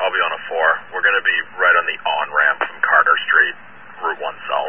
I'll be on a 4. We're going to be right on the on-ramp from Carter Street, Route 1 South.